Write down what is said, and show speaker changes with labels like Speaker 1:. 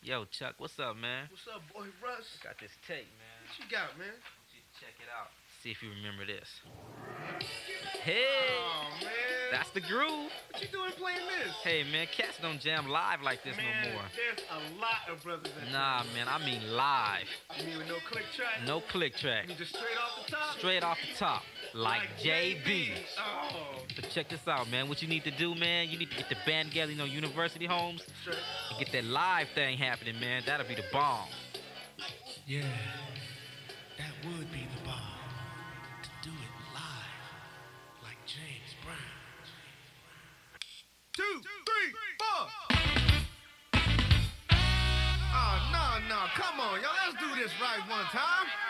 Speaker 1: Yo, Chuck, what's up, man?
Speaker 2: What's up, boy Russ?
Speaker 1: Got this tape, man.
Speaker 2: What you got, man?
Speaker 1: You check it out. See if you remember this. Hey,
Speaker 2: Oh, man.
Speaker 1: that's the groove.
Speaker 2: What you doing playing this?
Speaker 1: Hey, man, cats don't jam live like this
Speaker 2: man,
Speaker 1: no more.
Speaker 2: There's a lot of brothers that
Speaker 1: Nah, man, I mean live.
Speaker 2: You mean with no click track?
Speaker 1: No click track.
Speaker 2: You mean just straight off the top?
Speaker 1: Straight off the top. Like JB.
Speaker 2: Oh.
Speaker 1: But check this out, man. What you need to do, man, you need to get the band together, University Homes,
Speaker 2: Straight.
Speaker 1: and get that live thing happening, man. That'll be the bomb.
Speaker 3: Yeah, that would be the bomb. To do it live, like James Brown.
Speaker 2: 2, 3, 4. Oh, no, come on, y'all. Let's do this right one time.